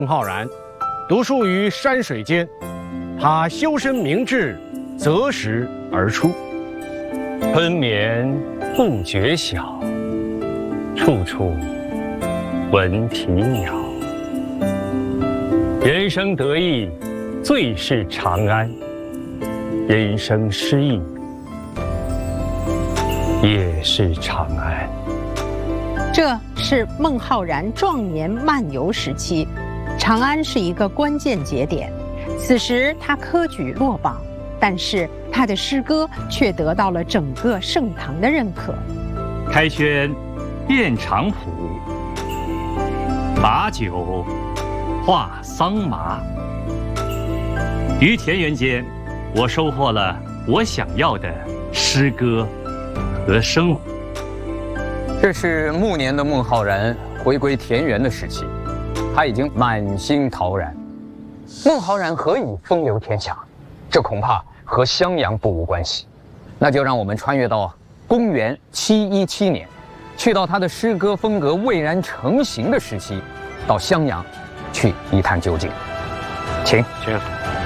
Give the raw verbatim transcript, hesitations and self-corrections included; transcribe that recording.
孟浩然独树于山水间，他修身明志，择时而出。 春眠不觉晓，处处闻啼鸟。人生得意最是长安，人生失意也是长安。 这是孟浩然壮年漫游时期，长安是一个关键节点。此时他科举落榜，但是他的诗歌却得到了整个盛唐的认可。 开轩遍场圃，把酒话桑麻。于田园间，我收获了我想要的诗歌和生活。 这是暮年的孟浩然回归田园的时期，他已经满心陶然。孟浩然何以风流天下？这恐怕和襄阳不无关系。那就让我们穿越到公元七一七年，去到他的诗歌风格蔚然成型的时期，到襄阳去一探究竟。请。 请。